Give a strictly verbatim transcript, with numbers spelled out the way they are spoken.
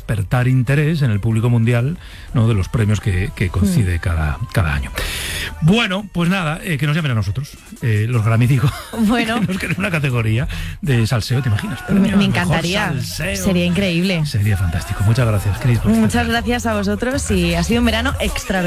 despertar interés en el público mundial, ¿no?, de los premios que, que concede mm. cada, cada año. Bueno, pues nada, eh, que nos llamen a nosotros, eh, los Grammy, digo. Bueno. Que nos queden una categoría de salseo, ¿te imaginas? Me, me encantaría. Sería increíble. Sería fantástico. Muchas gracias, Cris. Muchas gracias a vosotros y ha sido un verano extra.